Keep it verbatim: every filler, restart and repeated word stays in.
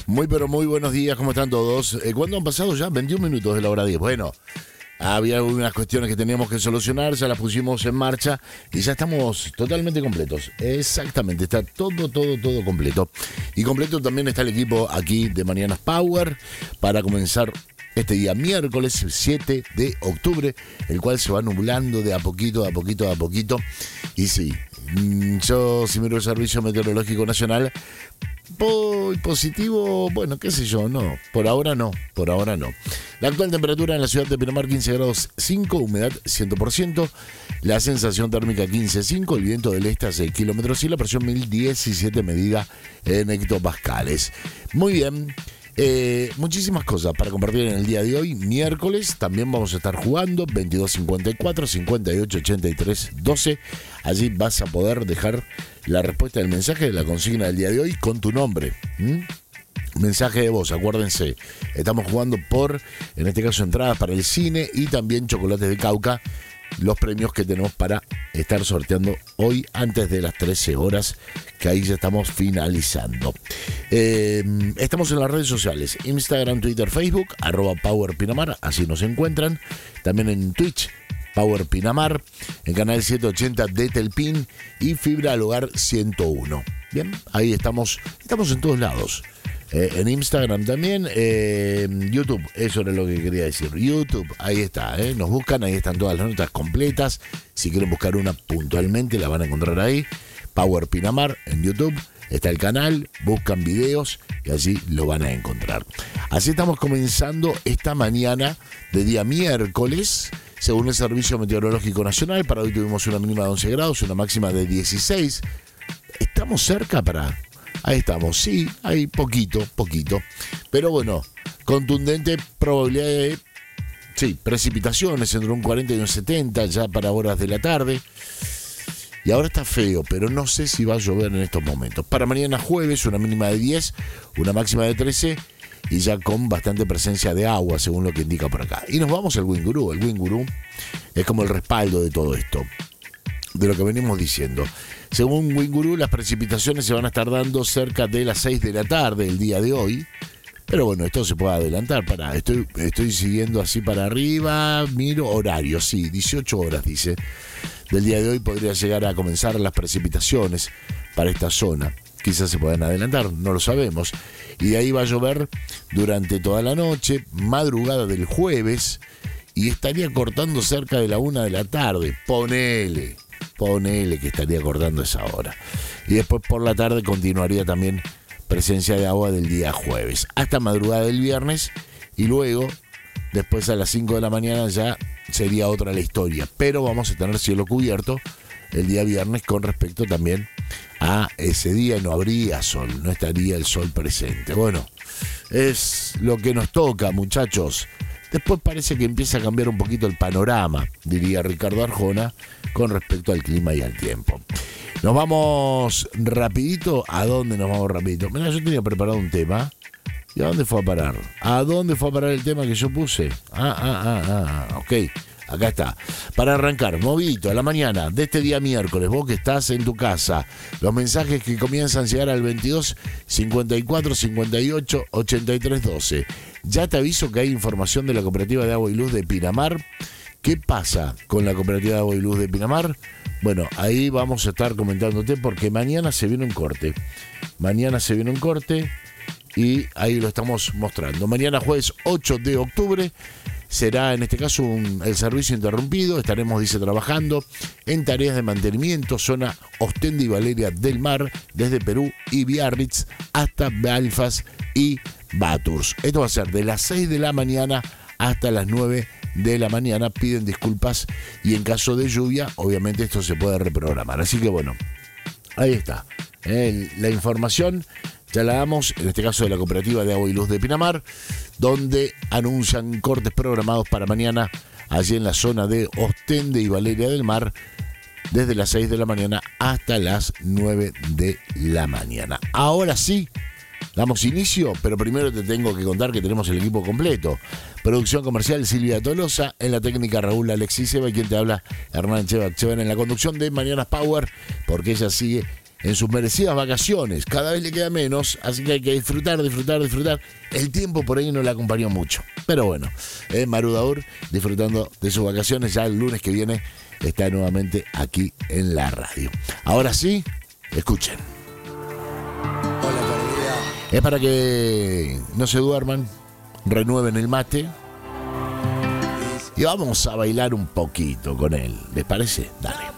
Muy pero muy buenos días, ¿cómo están todos? Eh, ¿Cuándo han pasado ya? veintiún minutos de la hora diez. Bueno, había algunas cuestiones que teníamos que solucionar, ya las pusimos en marcha y ya estamos totalmente completos. Exactamente, está todo, todo, todo completo. Y completo también está el equipo aquí de Mañanas Power para comenzar este día miércoles siete de octubre, el cual se va nublando de a poquito, de a poquito, de a poquito. Y sí, yo, si miro el Servicio Meteorológico Nacional, voy positivo, bueno, qué sé yo, no, por ahora no, por ahora no. La actual temperatura en la ciudad de Pinamar quince grados cinco, humedad cien por ciento, la sensación térmica quince punto cinco, el viento del este a seis kilómetros y la presión mil diecisiete medida en hectopascales. Muy bien. Eh, muchísimas cosas para compartir en el día de hoy, miércoles. También vamos a estar jugando veintidós cincuenta y cuatro, cincuenta y ocho ochenta y tres doce. Allí vas a poder dejar la respuesta del mensaje de la consigna del día de hoy con tu nombre. ¿Mm? Mensaje de voz, acuérdense. Estamos jugando por, en este caso, entradas para el cine y también chocolates de Cauca. Los premios que tenemos para estar sorteando hoy antes de las trece horas, que ahí ya estamos finalizando. Eh, estamos en las redes sociales, Instagram, Twitter, Facebook, arroba Power Pinamar, así nos encuentran. También en Twitch, Power Pinamar, en canal setecientos ochenta de Telpin y Fibra al Hogar ciento uno. Bien, ahí estamos, estamos en todos lados. Eh, en Instagram también, eh, YouTube, eso era lo que quería decir. YouTube, ahí está, eh, nos buscan, ahí están todas las notas completas. Si quieren buscar una puntualmente, la van a encontrar ahí. Power Pinamar en YouTube, está el canal, buscan videos y allí lo van a encontrar. Así estamos comenzando esta mañana de día miércoles, según el Servicio Meteorológico Nacional. Para hoy tuvimos una mínima de once grados, una máxima de dieciséis. Estamos cerca para... Ahí estamos, sí, hay poquito, poquito. Pero bueno, contundente probabilidad de, sí, precipitaciones entre un cuarenta y un setenta ya para horas de la tarde. Y ahora está feo, pero no sé si va a llover en estos momentos. Para mañana jueves, una mínima de diez, una máxima de trece y ya con bastante presencia de agua, según lo que indica por acá. Y nos vamos al Wingurú. El Wingurú es como el respaldo de todo esto, de lo que venimos diciendo. Según Wingurú, las precipitaciones se van a estar dando cerca de las seis de la tarde el día de hoy. Pero bueno, esto se puede adelantar. Para, estoy, estoy siguiendo así para arriba. Miro horario, sí, dieciocho horas dice. Del día de hoy podría llegar a comenzar las precipitaciones para esta zona. Quizás se puedan adelantar, no lo sabemos. Y de ahí va a llover durante toda la noche, madrugada del jueves. Y estaría cortando cerca de la una de la tarde. Ponele. Ponele que estaría cortando esa hora. Y después por la tarde continuaría también presencia de agua del día jueves. Hasta madrugada del viernes. Y luego, después a las cinco de la mañana ya sería otra la historia. Pero vamos a tener cielo cubierto el día viernes con respecto también a ese día. No habría sol, no estaría el sol presente. Bueno, es lo que nos toca, muchachos. Después parece que empieza a cambiar un poquito el panorama, diría Ricardo Arjona, con respecto al clima y al tiempo. Nos vamos rapidito. ¿A dónde nos vamos rapidito? Mira, yo tenía preparado un tema. ¿Y a dónde fue a parar? ¿A dónde fue a parar el tema que yo puse? Ah, ah, ah, ah, ok. Acá está. Para arrancar, movidito a la mañana de este día miércoles, vos que estás en tu casa, los mensajes que comienzan a llegar al veintidós cincuenta y cuatro cincuenta y ocho ochenta y tres doce. Ya te aviso que hay información de la Cooperativa de Agua y Luz de Pinamar. ¿Qué pasa con la Cooperativa de Agua y Luz de Pinamar? Bueno, ahí vamos a estar comentándote porque mañana se viene un corte. Mañana se viene un corte y ahí lo estamos mostrando. Mañana jueves ocho de octubre. Será en este caso un, el servicio interrumpido. Estaremos, dice, trabajando en tareas de mantenimiento, zona Ostende y Valeria del Mar, desde Perú y Biarritz hasta Belfast y Bathurst. Esto va a ser de las seis de la mañana hasta las nueve de la mañana. Piden disculpas y en caso de lluvia, obviamente esto se puede reprogramar. Así que bueno, ahí está. Eh, la información ya la damos, en este caso de la Cooperativa de Agua y Luz de Pinamar, donde anuncian cortes programados para mañana allí en la zona de Ostende y Valeria del Mar, desde las seis de la mañana hasta las nueve de la mañana. Ahora sí, damos inicio, pero primero te tengo que contar que tenemos el equipo completo. Producción comercial Silvia Tolosa, en la técnica Raúl Alexis Seba, y quien te habla Hernán Chevac Chevan en la conducción de Mañanas Power, porque ella sigue en sus merecidas vacaciones. Cada vez le queda menos, así que hay que disfrutar, disfrutar, disfrutar. El tiempo por ahí no le acompañó mucho. Pero bueno, eh, Marudaur disfrutando de sus vacaciones. Ya el lunes que viene está nuevamente aquí en la radio. Ahora sí, escuchen. Hola, perdida. Es para que no se duerman, renueven el mate. Y vamos a bailar un poquito con él. ¿Les parece? Dale.